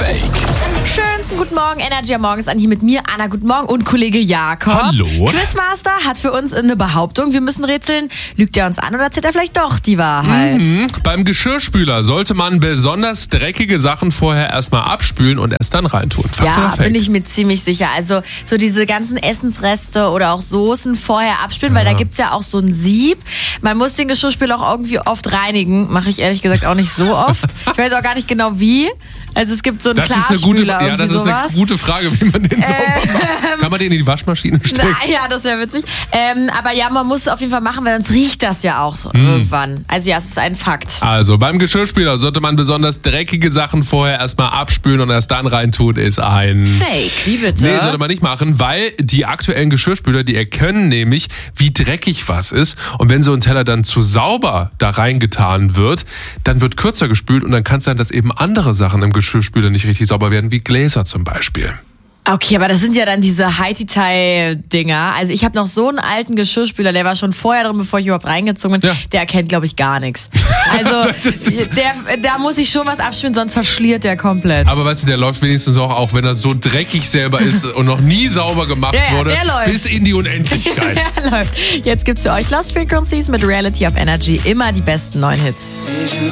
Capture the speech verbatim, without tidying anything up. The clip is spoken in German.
Schönsten guten Morgen, Energy am Morgen ist an hier mit mir, Anna, guten Morgen und Kollege Jakob. Hallo. Quizmaster hat für uns eine Behauptung, wir müssen rätseln. Lügt er uns an oder erzählt er vielleicht doch die Wahrheit? Mhm. Beim Geschirrspüler sollte man besonders dreckige Sachen vorher erstmal abspülen und erst dann reintun. Fakt Ja, oder Fake? bin ich mir ziemlich sicher. Also so diese ganzen Essensreste oder auch Soßen vorher abspülen, weil Ja. da gibt's ja auch so ein Sieb. Man muss den Geschirrspüler auch irgendwie oft reinigen. Mache ich ehrlich gesagt auch nicht so oft. Ich weiß auch gar nicht genau wie. Also es gibt so einen Das ist eine Klarspüler, gute, ja, das ist sowas. eine gute Frage, wie man den sauber macht. Kann man den in die Waschmaschine stecken? Na, ja, das wäre witzig. Ähm, aber ja, man muss es auf jeden Fall machen, weil sonst riecht das ja auch irgendwann. Also ja, es ist ein Fakt. Also beim Geschirrspüler sollte man besonders dreckige Sachen vorher erstmal abspülen und erst dann reintun, ist ein... Fake. Wie bitte? Nee, sollte man nicht machen, weil die aktuellen Geschirrspüler, die erkennen nämlich, wie dreckig was ist. Und wenn so ein Teller dann zu sauber da reingetan wird, dann wird kürzer gespült und dann kann es sein, dass eben andere Sachen im Geschirrspüler nicht richtig sauber werden, wie Gläser zum Beispiel. Okay, aber das sind ja dann diese High-Detail-Dinger. Also ich habe noch so einen alten Geschirrspüler, der war schon vorher drin, bevor ich überhaupt reingezogen bin. Ja. Der erkennt, glaube ich, gar nichts. Also Das ist- der, da muss ich schon was abspülen, sonst verschliert der komplett. Aber weißt du, der läuft wenigstens auch, auch wenn er so dreckig selber ist und noch nie sauber gemacht Ja, ja, wurde, der läuft. bis in die Unendlichkeit. Der läuft. Jetzt gibt's für euch Lost Frequencies mit Reality of Energy. Immer die besten neuen Hits.